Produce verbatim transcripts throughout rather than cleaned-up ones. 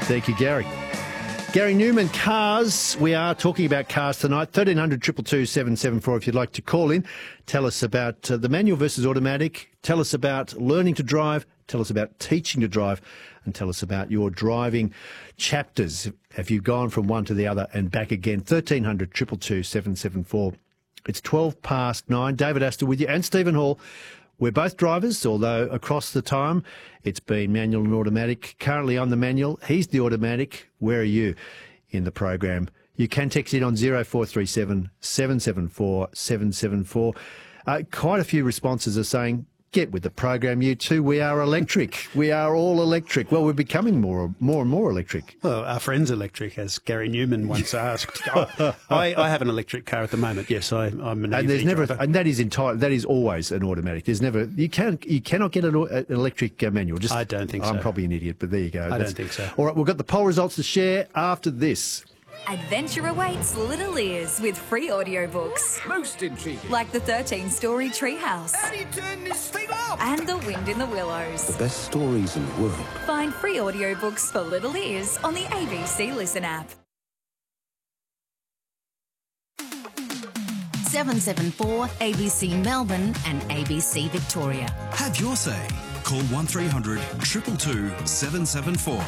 Thank you, Gary. Gary Newman, cars. We are talking about cars tonight. thirteen hundred, two two two, seven seven four if you'd like to call in. Tell us about uh, the manual versus automatic. Tell us about learning to drive. Tell us about teaching to drive. And tell us about your driving chapters. Have you gone from one to the other and back again? thirteen hundred, two two two, seven seven four. It's twelve past nine. David Astor with you and Stephen Hall. We're both drivers, although across the time it's been manual and automatic. Currently I'm the manual, he's the automatic. Where are you in the program? You can text in on zero four three seven, seven seven four, seven seven four. Uh, quite a few responses are saying, get with the program, you two. We are electric. We are all electric. Well, we're becoming more, more and more electric. Well, our friend's electric, as Gary Newman once asked. I, I have an electric car at the moment. Yes, I, I'm an. And there's never, and that is entire. That is always an automatic. There's never. You can, you cannot get an, an electric uh, manual. Just, I don't think I'm so. I'm probably an idiot, but there you go. I That's, don't think so. All right, we've got the poll results to share after this. Adventure awaits little ears with free audiobooks. Most intriguing. Like the thirteen-story Treehouse. How do you turn this thing off? And The Wind in the Willows. The best stories in the world. Find free audiobooks for little ears on the A B C Listen app. seven seven four A B C Melbourne and A B C Victoria. Have your say. Call one three hundred, two two two, seven seven four.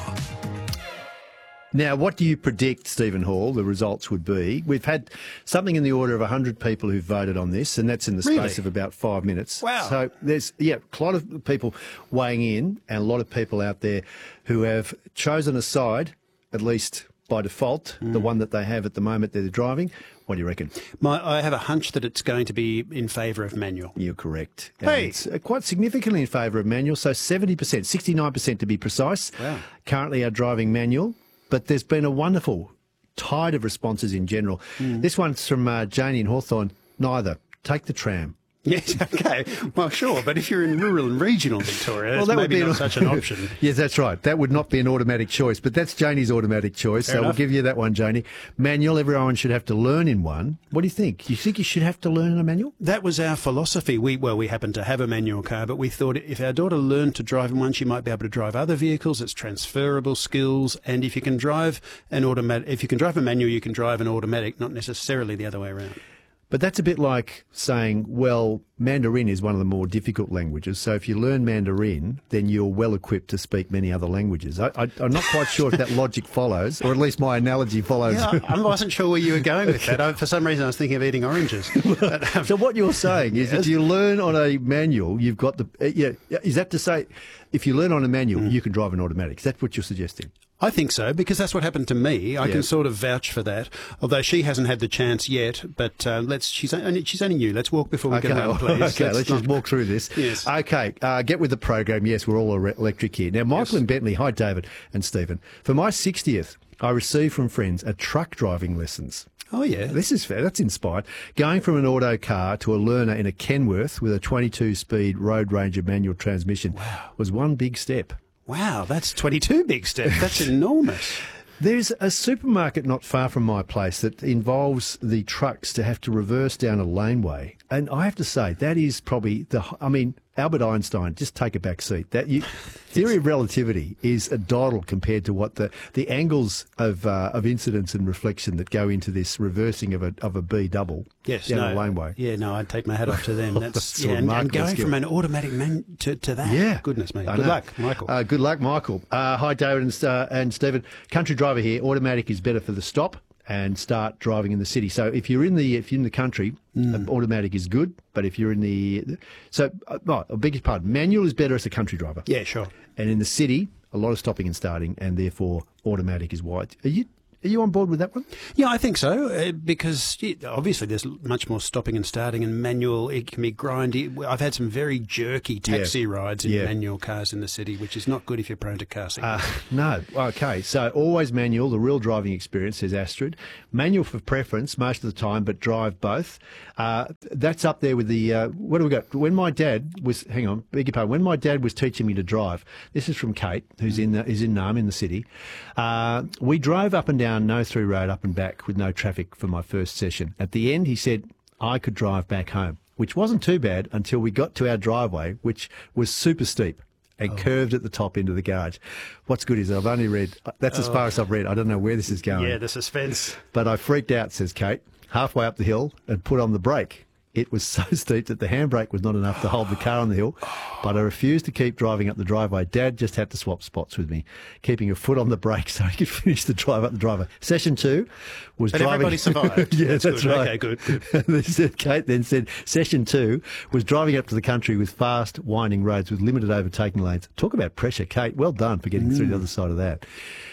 Now, what do you predict, Stephen Hall, the results would be? We've had something in the order of one hundred people who've voted on this, and that's in the space Really? of about five minutes. Wow. So there's, yeah, a lot of people weighing in and a lot of people out there who have chosen a side, at least by default, mm. the one that they have at the moment that they're driving. What do you reckon? My, I have a hunch that it's going to be in favour of manual. You're correct. Hey. And it's uh, quite significantly in favour of manual, so seventy percent, sixty-nine percent to be precise, Wow. currently are driving manual. But there's been a wonderful tide of responses in general. Mm. This one's from uh, Janie in Hawthorne. Neither. Take the tram. Yes, okay. Well, sure, but if you're in rural and regional Victoria, Well, that's that would maybe be not an- such an option. Yes, that's right. That would not be an automatic choice, but that's Janie's automatic choice. Fair so enough. we'll give you that one, Janie. Manual, everyone should have to learn in one. What do you think? You think you should have to learn in a manual? That was our philosophy. We Well, we happen to have a manual car, but we thought if our daughter learned to drive in one, she might be able to drive other vehicles. It's transferable skills, and if you can drive an automatic, if you can drive a manual, you can drive an automatic, not necessarily the other way around. But that's a bit like saying, well, Mandarin is one of the more difficult languages, so if you learn Mandarin, then you're well equipped to speak many other languages. I, I, I'm not quite sure if that logic follows, or at least my analogy follows. Yeah, I wasn't sure where you were going with that. I, for some reason, I was thinking of eating oranges. But, um, So what you're saying is Yes. if you learn on a manual, you've got the... Uh, yeah, is that to say, if you learn on a manual, Mm. you can drive an automatic? Is that what you're suggesting? I think so, because that's what happened to me. I Yeah. can sort of vouch for that, although she hasn't had the chance yet. But uh, let's she's only, she's only new. Let's walk before we Okay, get home, please. okay, let's just walk through this. Yes. Okay, uh, get with the program. Yes, we're all ele- electric here. Now, Michael Yes. and Bentley, hi, David and Stephen. For my sixtieth, I received from friends a truck driving lessons. Oh, yeah. This is fair. That's inspired. Going from an auto car to a learner in a Kenworth with a twenty-two speed Road Ranger manual transmission was one big step. Wow, that's twenty-two big steps. That's enormous. There's a supermarket not far from my place that involves the trucks to have to reverse down a laneway. And I have to say, that is probably the, I mean, Albert Einstein, just take a back seat. That you, theory of relativity is a doddle compared to what the, the angles of uh, of incidence and reflection that go into this reversing of a of a B double Yes, down no, a laneway. Yeah, no, I'd take my hat off to them. That's, That's yeah, and, and remarkable going skill. from an automatic man to, to that. Yeah. Goodness me. I Good know. luck, Michael. Uh, good luck, Michael. Uh, hi, David and, uh, and Stephen. Country driver here. Automatic is better for the stop and start driving in the city. So if you're in the if you're in the country, Mm. uh, automatic is good. But if you're in the so, uh, oh, I beg your pardon, manual is better as a country driver. yeah, sure. And in the city, a lot of stopping and starting, and therefore automatic is wide. Are you are you on board with that one? Yeah, I think so, uh, because yeah, obviously there's much more stopping and starting, and manual, it can be grindy. I've had some very jerky taxi Yeah. rides in Yeah. manual cars in the city, which is not good if you're prone to car sickness. Uh, no. Okay. So always manual, the real driving experience, says Astrid. Manual for preference most of the time, but drive both. Uh, that's up there with the, uh, what do we got? When my dad was, hang on, beg your pardon, when my dad was teaching me to drive, this is from Kate, who's in the, is in Narm in the city. Uh, we drove up and down No Through Road up and back with no traffic for my first session. At the end, he said I could drive back home, which wasn't too bad until we got to our driveway, which was super steep. and curved at the top into the garage. What's good is I've only read, that's as far as I've read. I don't know where this is going. Yeah, the suspense. But I freaked out, says Kate, halfway up the hill and put on the brake. It was so steep that the handbrake was not enough to hold the car on the hill, but I refused to keep driving up the driveway. Dad just had to swap spots with me, keeping a foot on the brake so he could finish the drive up the driveway. Session two was But driving... everybody survived. yeah, that's, that's good. right. Okay, good, good. And they said, Kate then said, session two was driving up to the country with fast, winding roads with limited overtaking lanes. Talk about pressure, Kate. Well done for getting mm. through the other side of that.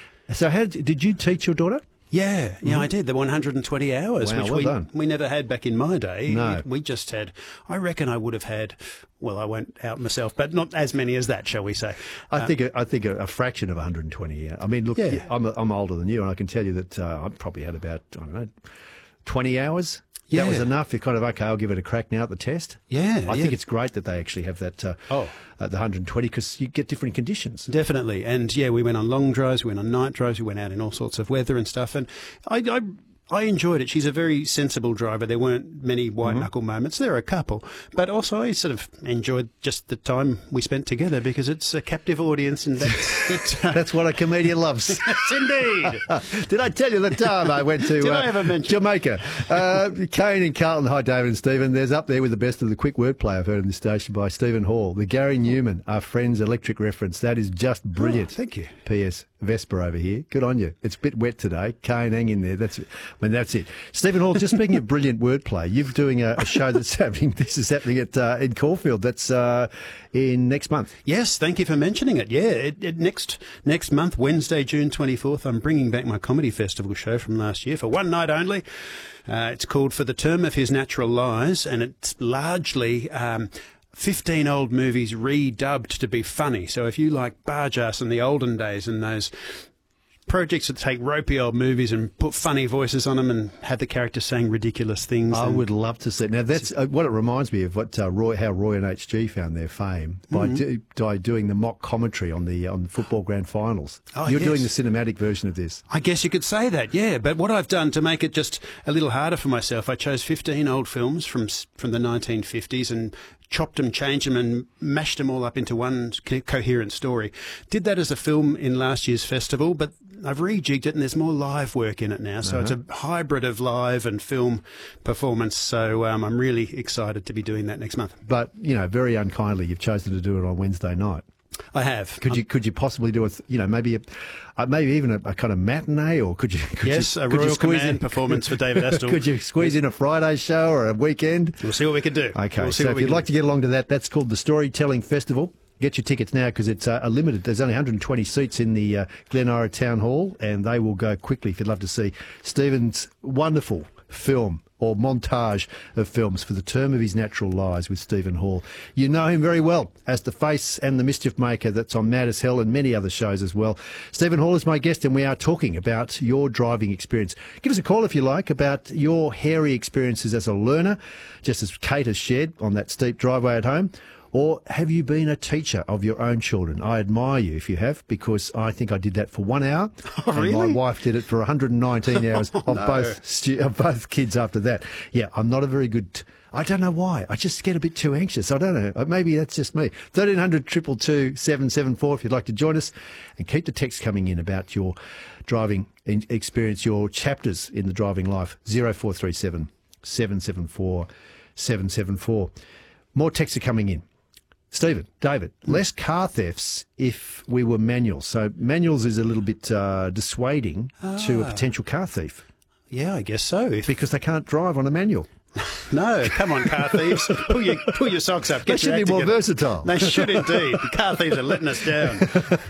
So how did, did you teach your daughter? Yeah, yeah, mm-hmm. I did. The one hundred twenty hours, wow, which well we done. we never had back in my day. No. We just had, I reckon I would have had, well, I won't out myself, but not as many as that, shall we say. I uh, think a, I think a, a fraction of one hundred twenty. Yeah. I mean, look, Yeah. I'm, I'm older than you, and I can tell you that uh, I probably had about, I don't know, twenty hours. Yeah. That was enough. You're kind of, okay, I'll give it a crack now at the test. Yeah, I yeah. think it's great that they actually have that, uh, Oh. uh, the one hundred twenty, because you get different conditions. Definitely. And yeah, we went on long drives, we went on night drives, we went out in all sorts of weather and stuff. And I, I, I enjoyed it. She's a very sensible driver. There weren't many white Mm-hmm. knuckle moments. There are a couple. But also I sort of enjoyed just the time we spent together because it's a captive audience and that's it. That's what a comedian loves. Yes, indeed. Did I tell you the time I went to Did uh, I ever mention? Jamaica? Uh, Kane and Carlton. Hi, David and Stephen. There's up there with the best of the quick wordplay I've heard in this station by Stephen Hall. The Gary Newman, our friend's electric reference. That is just brilliant. Oh, thank you. P S. Vesper over here. Good on you. It's a bit wet today. Kane, hang in there. That's it. I mean, that's it. Stephen Hall, just speaking of brilliant wordplay, you're doing a, a show that's happening. This is happening at uh, in Caulfield. That's uh, in next month. Yes, thank you for mentioning it. Yeah, it, it, next next month, Wednesday, June twenty-fourth, I'm bringing back my comedy festival show from last year for one night only. Uh, it's called For the Term of His Natural Lies, and it's largely... Um, fifteen old movies redubbed to be funny. So if you like Barjas in the olden days and those projects that take ropey old movies and put funny voices on them and have the characters saying ridiculous things. I and would love to see it. Now, that's uh, what it reminds me of, what uh, Roy, how Roy and H G found their fame by, Mm-hmm. do, by doing the mock commentary on the on the football grand finals. Oh, You're yes. doing the cinematic version of this. I guess you could say that, yeah. But what I've done to make it just a little harder for myself, I chose fifteen old films from s- from the nineteen fifties and chopped them, changed them, and mashed them all up into one co- coherent story. Did that as a film in last year's festival, but I've rejigged it and there's more live work in it now. So it's a hybrid of live and film performance. So um, I'm really excited to be doing that next month. But, you know, very unkindly, you've chosen to do it on Wednesday night. I have. Could you could you possibly do a, th- you know, maybe a, uh, maybe even a, a kind of matinee, or could you? Could Yes, you, a could you Royal squeeze Command in, performance for David Astle. Could you squeeze in a Friday show or a weekend? We'll see what we can do. Okay, We'll see so what if we you'd can like do. to get along to that, that's called the Storytelling Festival. Get your tickets now because it's uh, a limited. There's only one hundred twenty seats in the uh, Glen Ira Town Hall, and they will go quickly if you'd love to see Stephen's wonderful film or montage of films For the Term of His Natural Lies with Stephen Hall. You know him very well as the face and the mischief maker that's on Mad as Hell and many other shows as well. Stephen Hall is my guest, and we are talking about your driving experience. Give us a call if you like about your hairy experiences as a learner, just as Kate has shared on that steep driveway at home. Or have you been a teacher of your own children? I admire you if you have, because I think I did that for one hour. Oh, really? And my wife did it for one hundred nineteen hours of no. both stu- of both kids after that. Yeah, I'm not a very good... T- I don't know why. I just get a bit too anxious. I don't know. Maybe that's just me. thirteen hundred, two two two, seven seven four if you'd like to join us. And keep the text coming in about your driving in- experience, your chapters in the driving life. zero four three seven, seven seven four, seven seven four. More texts are coming in. Stephen, David, less car thefts if we were manual. So manuals is a little bit uh, dissuading to a potential car thief Yeah, I guess so. If because they can't drive on a manual. No, come on, car thieves. Pull your, pull your socks up. Get They your should be act more together. versatile. They should indeed. The car thieves are letting us down.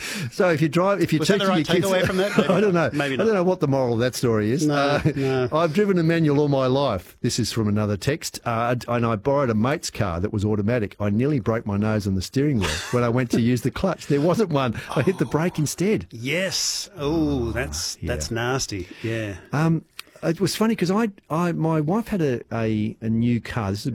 So if you drive, if you're Was that teaching the right your kids, takeaway from that? Maybe I don't know. not. Maybe I not. don't know what the moral of that story is. No, Uh, no. I've driven a manual all my life. This is from another text, uh, and I borrowed a mate's car that was automatic. I nearly broke my nose on the steering wheel when I went to use the clutch. There wasn't one. I hit the brake instead. Yes. Oh, that's Yeah. that's nasty. Yeah. Um, it was funny because I, I, my wife had a, a, a new car. This is about